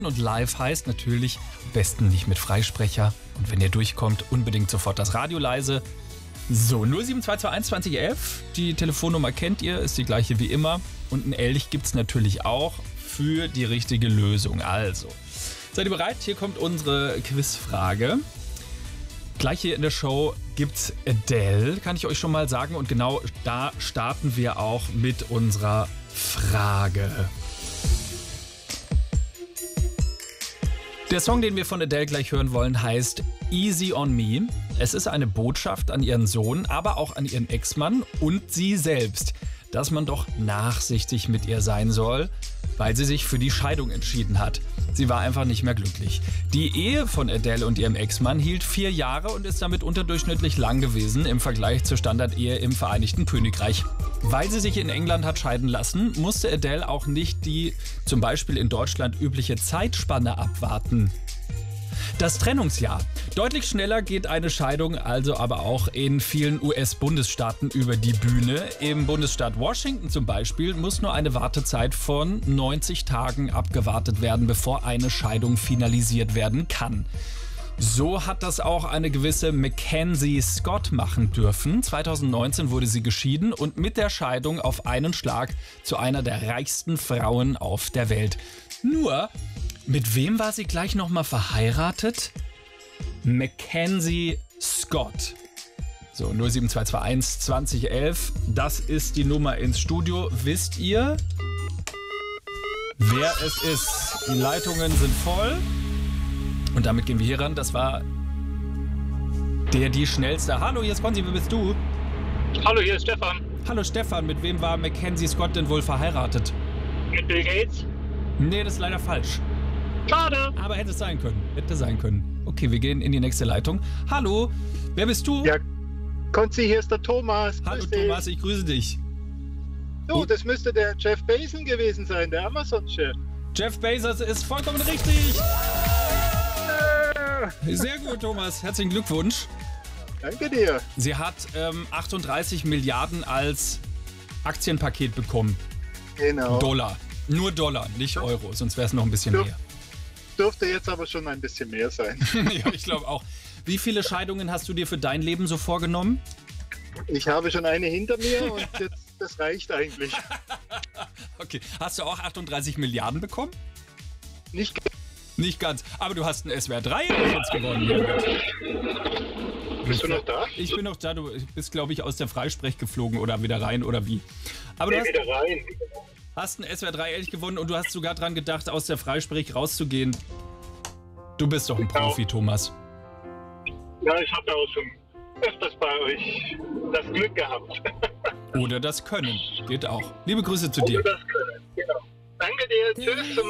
Und live heißt natürlich am besten nicht mit Freisprecher. Und wenn ihr durchkommt, unbedingt sofort das Radio leise. So, 07221 2011, die Telefonnummer kennt ihr, ist die gleiche wie immer. Und ein Elch gibt es natürlich auch für die richtige Lösung. Also, seid ihr bereit? Hier kommt unsere Quizfrage. Gleich hier in der Show gibt's Adele, kann ich euch schon mal sagen. Und genau da starten wir auch mit unserer Frage. Der Song, den wir von Adele gleich hören wollen, heißt Easy on Me. Es ist eine Botschaft an ihren Sohn, aber auch an ihren Ex-Mann und sie selbst, dass man doch nachsichtig mit ihr sein soll, weil sie sich für die Scheidung entschieden hat. Sie war einfach nicht mehr glücklich. Die Ehe von Adele und ihrem Ex-Mann hielt 4 Jahre und ist damit unterdurchschnittlich lang gewesen im Vergleich zur Standardehe im Vereinigten Königreich. Weil sie sich in England hat scheiden lassen, musste Adele auch nicht die zum Beispiel in Deutschland übliche Zeitspanne abwarten. Das Trennungsjahr. Deutlich schneller geht eine Scheidung also aber auch in vielen US-Bundesstaaten über die Bühne. Im Bundesstaat Washington zum Beispiel muss nur eine Wartezeit von 90 Tagen abgewartet werden, bevor eine Scheidung finalisiert werden kann. So hat das auch eine gewisse Mackenzie Scott machen dürfen. 2019 wurde sie geschieden und mit der Scheidung auf einen Schlag zu einer der reichsten Frauen auf der Welt. Nur, mit wem war sie gleich nochmal verheiratet? Mackenzie Scott. So, 07221 2011, das ist die Nummer ins Studio. Wisst ihr, wer es ist? Die Leitungen sind voll. Und damit gehen wir hier ran. Das war die schnellste. Hallo, hier ist Konzi, wer bist du? Hallo, hier ist Stefan. Hallo Stefan, mit wem war Mackenzie Scott denn wohl verheiratet? Mit Bill Gates? Nee, das ist leider falsch. Schade. Aber hätte sein können. Hätte sein können. Okay, wir gehen in die nächste Leitung. Hallo, wer bist du? Ja, Konzi, hier ist der Thomas. Hallo Grüß dich. Thomas, ich grüße dich. Du, das müsste der Jeff Bezos gewesen sein, der Amazon-Chef. Jeff Bezos ist vollkommen richtig. Sehr gut, Thomas. Herzlichen Glückwunsch. Danke dir. Sie hat 38 Milliarden als Aktienpaket bekommen. Genau. Dollar. Nur Dollar, nicht Euro, sonst wäre es noch ein bisschen mehr. Dürfte jetzt aber schon ein bisschen mehr sein. Ja, ich glaube auch. Wie viele Scheidungen hast du dir für dein Leben so vorgenommen? Ich habe schon eine hinter mir und jetzt, das reicht eigentlich. Okay. Hast du auch 38 Milliarden bekommen? Nicht ganz. Aber du hast einen SWR 3 jetzt gewonnen. Bist du noch da? Ich bin noch da. Du bist, glaube ich, aus der Freisprech geflogen oder wieder rein oder wie? Aber du Wieder rein. hast einen SWR 3 ehrlich gewonnen und du hast sogar dran gedacht, aus der Freisprech rauszugehen. Du bist doch ein Profi, Thomas. Ja, ich habe ja auch schon öfters bei euch das Glück gehabt. Oder das Können. Geht auch. Liebe Grüße zu dir. Das können. Genau. Danke dir. Tschüss.